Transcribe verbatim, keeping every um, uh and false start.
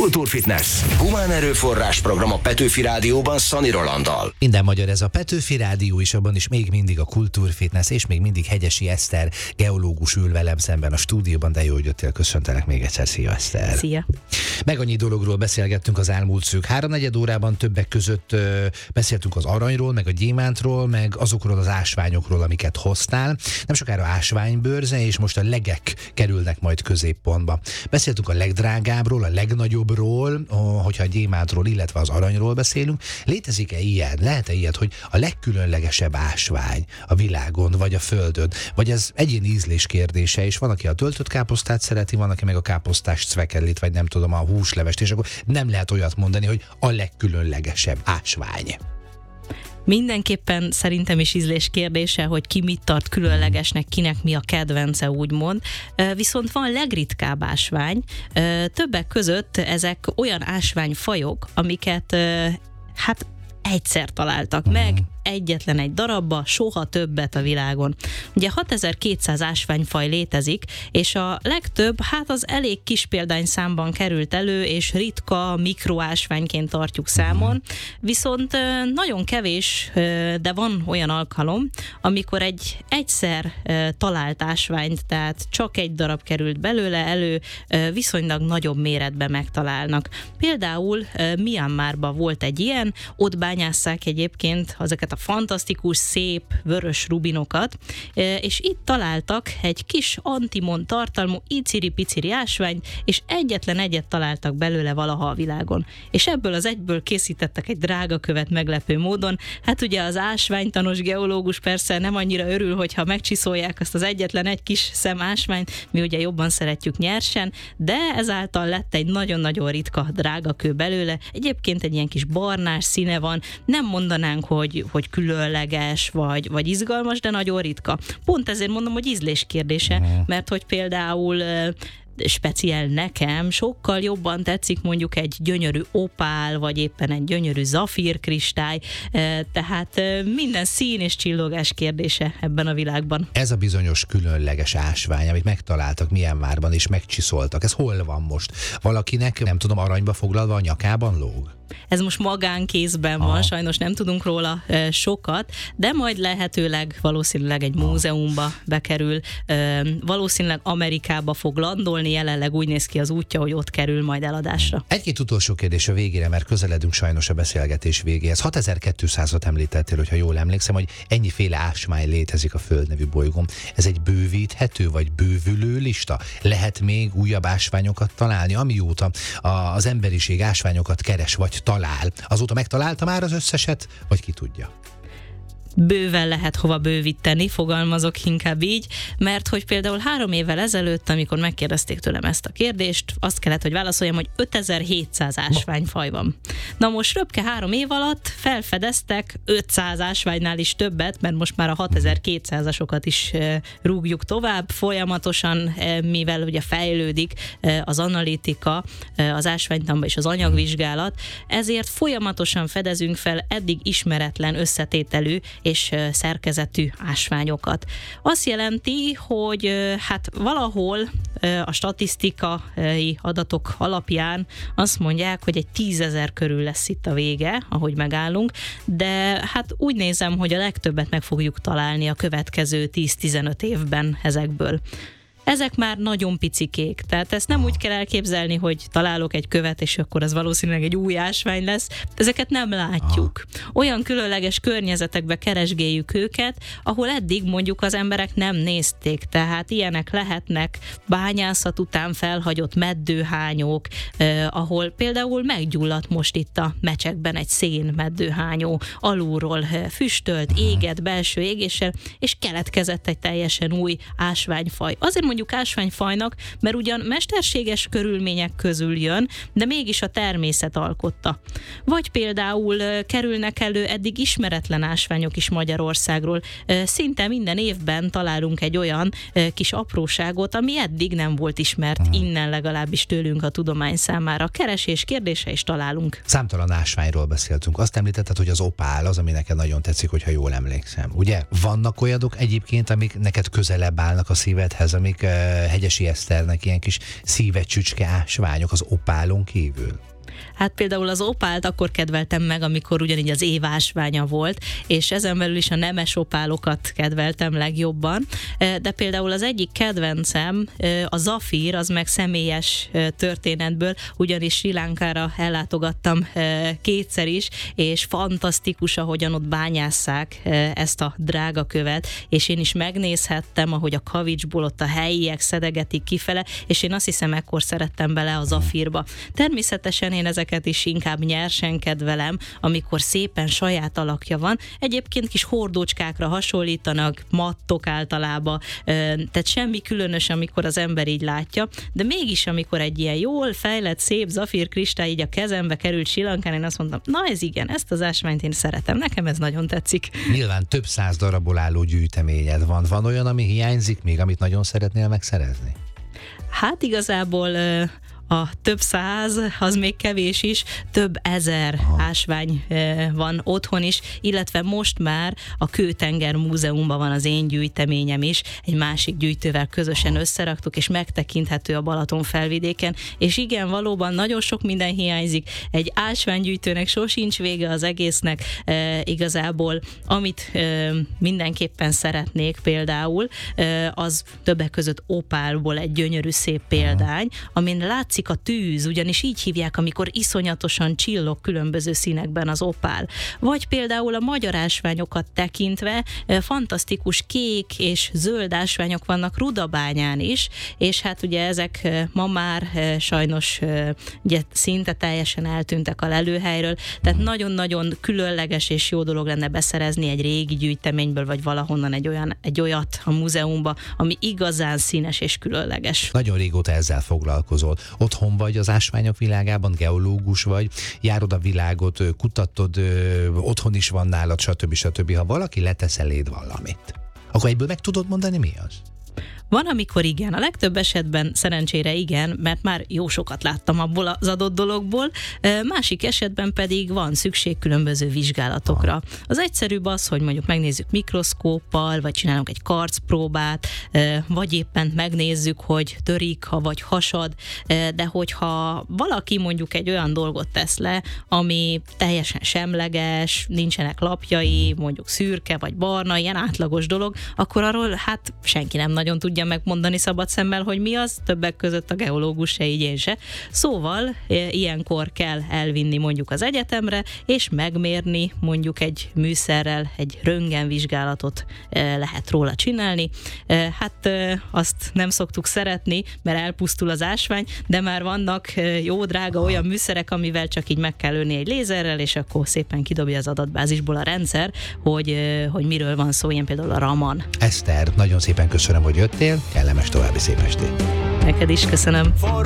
Kultúrfitness. Humán erőforrás program a Petőfi Rádióban Szani Rolanddal. Minden magyar, ez a Petőfi Rádió, és abban is még mindig a Kultúrfitness, és még mindig Hegyesi Eszter, geológus ül velem szemben a stúdióban, de jó, hogy jöttél, köszöntelek még egyszer. Szia, Eszter! Szia! Meg annyi dologról beszélgettünk az elmúlt szűk háromnegyed órában, többek között ö, beszéltünk az aranyról, meg a gyémántról, meg azokról az ásványokról, amiket hoztál. Nem sokára ásványbőrze, és most a legek kerülnek majd középpontba. Beszéltünk a legdrágábbról, a legnagyobbról, hogyha a gyémántról, illetve az aranyról beszélünk. Létezik-e ilyen? Lehet-e ilyet, hogy a legkülönlegesebb ásvány a világon, vagy a földön? Vagy ez egyéni ízlés kérdése, és van, aki a töltött káposztát szereti, van, aki meg a káposztás cvekellit, vagy nem tudom, a húslevest, és akkor nem lehet olyat mondani, hogy a legkülönlegesebb ásvány. Mindenképpen szerintem is ízlés kérdése, hogy ki mit tart különlegesnek, kinek mi a kedvence, úgymond. Viszont van legritkább ásvány. Többek között ezek olyan ásványfajok, amiket hát egyszer találtak meg, egyetlen egy darabba, soha többet a világon. Ugye hatezer-kétszáz ásványfaj létezik, és a legtöbb, hát az elég kis példányszámban került elő, és ritka mikroásványként tartjuk számon, viszont nagyon kevés, de van olyan alkalom, amikor egy egyszer talált ásványt, tehát csak egy darab került belőle elő, viszonylag nagyobb méretben megtalálnak. Például Myanmarban volt egy ilyen, ott bányásszák egyébként ezeket a fantasztikus, szép, vörös rubinokat, és itt találtak egy kis antimon tartalmú iciri-piciri ásványt, és egyetlen egyet találtak belőle valaha a világon. És ebből az egyből készítettek egy drága követ meglepő módon. Hát ugye az ásványtanos geológus persze nem annyira örül, hogyha megcsiszolják azt az egyetlen egy kis szem ásványt, mi ugye jobban szeretjük nyersen, de ezáltal lett egy nagyon-nagyon ritka drága kő belőle. Egyébként egy ilyen kis barnás színe van, nem mondanánk, hogy, hogy különleges, vagy, vagy izgalmas, de nagyon ritka. Pont ezért mondom, hogy ízlés kérdése, mert hogy például speciál nekem sokkal jobban tetszik mondjuk egy gyönyörű opál, vagy éppen egy gyönyörű zafírkristály, tehát minden szín és csillogás kérdése ebben a világban. Ez a bizonyos különleges ásvány, amit megtaláltak Myanmarban és megcsiszoltak, ez hol van most? Valakinek, nem tudom, aranyba foglalva a nyakában lóg? Ez most magánkézben van, sajnos nem tudunk róla e, sokat, de majd lehetőleg valószínűleg egy múzeumba bekerül, e, valószínűleg Amerikába fog landolni, jelenleg úgy néz ki az útja, hogy ott kerül majd eladásra. Egy-két utolsó kérdés a végére, mert közeledünk sajnos a beszélgetés végéhez. hatezer-kétszázat említettél, hogyha jól emlékszem, hogy ennyiféle ásvány létezik a Föld nevű bolygón. Ez egy bővíthető vagy bővülő lista? Lehet még újabb ásványokat találni, amióta az emberiség ásványokat keres vagy talál? Azóta megtalálta már az összeset, vagy ki tudja? Bőven lehet hova bővíteni, fogalmazok inkább így, mert hogy például három évvel ezelőtt, amikor megkérdezték tőlem ezt a kérdést, azt kellett, hogy válaszoljam, hogy ötezer-hétszáz ásványfaj van. Na most röpke három év alatt felfedeztek ötszáz ásványnál is többet, mert most már a hatezer-kétszázasokat is e, rúgjuk tovább, folyamatosan, e, mivel ugye fejlődik e, az analitika, e, az ásványtamba és az anyagvizsgálat, ezért folyamatosan fedezünk fel eddig ismeretlen összetételű és szerkezetű ásványokat. Azt jelenti, hogy hát valahol a statisztikai adatok alapján azt mondják, hogy egy tízezer körül lesz itt a vége, ahogy megállunk, de hát úgy nézem, hogy a legtöbbet meg fogjuk találni a következő tíz-tizenöt évben ezekből. Ezek már nagyon picikék, tehát ezt nem úgy kell elképzelni, hogy találok egy követ, és akkor az valószínűleg egy új ásvány lesz. Ezeket nem látjuk. Olyan különleges környezetekbe keresgéljük őket, ahol eddig mondjuk az emberek nem nézték, tehát ilyenek lehetnek bányászat után felhagyott meddőhányók, eh, ahol például meggyulladt most itt a Mecsekben egy szén meddőhányó, alulról eh, füstölt, égett belső égéssel, és keletkezett egy teljesen új ásványfaj. Azért mondjuk ásványfajnak, mert ugyan mesterséges körülmények közül jön, de mégis a természet alkotta. Vagy például kerülnek elő eddig ismeretlen ásványok is Magyarországról. Szinte minden évben találunk egy olyan kis apróságot, ami eddig nem volt ismert, innen legalábbis tőlünk a tudomány számára. Keresés kérdése is találunk. Számtalan ásványról beszéltünk. Azt említetted, hogy az opál az, ami neked nagyon tetszik, hogyha jól emlékszem. Ugye? Vannak olyanok egyébként, amik neked közelebb állnak a szívedhez, amik Hegyesi Eszternek ilyen kis szívecsücske ásványok az opálon kívül? Hát például az opált akkor kedveltem meg, amikor ugyanígy az év ásványa volt, és ezen belül is a nemes opálokat kedveltem legjobban, de például az egyik kedvencem, a zafír, az meg személyes történetből, ugyanis Sri Lankára ellátogattam kétszer is, és fantasztikus, ahogyan ott bányásszák ezt a drága követ, és én is megnézhettem, ahogy a kavicsból ott a helyiek szedegetik kifele, és én azt hiszem, ekkor szerettem bele a zafírba. Természetesen én ezeket is inkább nyersen kedvelem, amikor szépen saját alakja van. Egyébként kis hordócskákra hasonlítanak, mattok általában, tehát semmi különös, amikor az ember így látja, de mégis, amikor egy ilyen jól fejlett, szép zafírkristály így a kezembe került Sri Lankán, én azt mondtam, na ez igen, ezt az ásványt én szeretem, nekem ez nagyon tetszik. Nyilván több száz darabból álló gyűjteményed van. Van olyan, ami hiányzik még, amit nagyon szeretnél megszerezni? Hát igazából a több száz, az még kevés is, több ezer Aha. ásvány van otthon is, illetve most már a Kőtenger Múzeumban van az én gyűjteményem is, egy másik gyűjtővel közösen Aha. összeraktuk, és megtekinthető a Balaton felvidéken, és igen, valóban nagyon sok minden hiányzik, egy ásványgyűjtőnek sosincs vége az egésznek, e, igazából, amit e, mindenképpen szeretnék például, e, az többek között opálból egy gyönyörű szép példány, amin látszik a tűz, ugyanis így hívják, amikor iszonyatosan csillog különböző színekben az opál. Vagy például a magyar ásványokat tekintve fantasztikus kék és zöld ásványok vannak Rudabányán is, és hát ugye ezek ma már sajnos ugye szinte teljesen eltűntek a lelőhelyről, tehát nagyon-nagyon különleges és jó dolog lenne beszerezni egy régi gyűjteményből, vagy valahonnan egy, olyan, egy olyat a múzeumba, ami igazán színes és különleges. Nagyon régóta ezzel foglalkozol. Otthon vagy az ásványok világában, geológus vagy, járod a világot, kutatod, otthon is van nálad, stb. stb. Ha valaki letesz eléd valamit, akkor egyből meg tudod mondani, mi az? Van, amikor igen, a legtöbb esetben szerencsére igen, mert már jó sokat láttam abból az adott dologból, másik esetben pedig van szükség különböző vizsgálatokra. Az egyszerűbb az, hogy mondjuk megnézzük mikroszkóppal, vagy csinálunk egy karcpróbát, vagy éppen megnézzük, hogy törik, ha vagy hasad, de hogyha valaki mondjuk egy olyan dolgot tesz le, ami teljesen semleges, nincsenek lapjai, mondjuk szürke vagy barna, ilyen átlagos dolog, akkor arról hát senki nem nagyon tudja megmondani szabad szemmel, hogy mi az, többek között a geológus se, így én se. Szóval e, ilyenkor kell elvinni mondjuk az egyetemre, és megmérni mondjuk egy műszerrel, egy röntgenvizsgálatot e, lehet róla csinálni. E, hát e, azt nem szoktuk szeretni, mert elpusztul az ásvány, de már vannak e, jó drága olyan műszerek, amivel csak így meg kell ölni egy lézerrel, és akkor szépen kidobja az adatbázisból a rendszer, hogy, e, hogy miről van szó, ilyen például a Raman. Eszter, nagyon szépen köszönöm, hogy jöttél, kellemes további szép estét. Neked is köszönöm.